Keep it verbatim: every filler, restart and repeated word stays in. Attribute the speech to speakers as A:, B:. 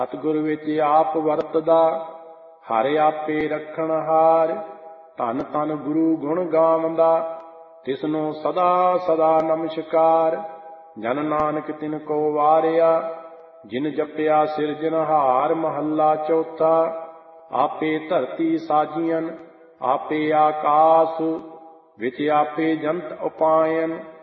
A: ਸਤਿਗੁਰ ਵਿੱਚ ਆਪ ਵਰਤਦਾ, ਹਰਿ ਆਪੇ ਰੱਖਣ ਹਾਰ। ਧੰਨ ਧੰਨ ਗੁਰੂ ਗੁਣ ਗਾਵੰਦਾ, ਤਿਸਨੂੰ ਸਦਾ ਸਦਾ ਨਮਸਕਾਰ। ਜਨ ਨਾਨਕ ਤਿਨ ਕੋ ਵਾਰਿਆ, ਜਿਨ ਜਪਿਆ ਸਿਰਜਨਹਾਰ। ਮਹੱਲਾ ਚੌਥਾ। ਆਪੇ ਧਰਤੀ ਸਾਜੀਅਨ, ਆਪੇ ਆਕਾਸ, ਵਿੱਚ ਆਪੇ ਜੰਤ ਉਪਾਇਨ।